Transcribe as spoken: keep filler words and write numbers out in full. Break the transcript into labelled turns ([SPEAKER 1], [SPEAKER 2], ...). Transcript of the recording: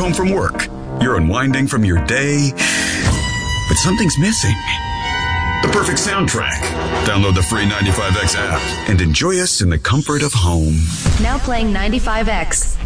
[SPEAKER 1] home from work. You're unwinding from your day, but something's missing. The perfect soundtrack. Download the free ninety-five X app and enjoy us in the comfort of home.
[SPEAKER 2] Now playing ninety-five X.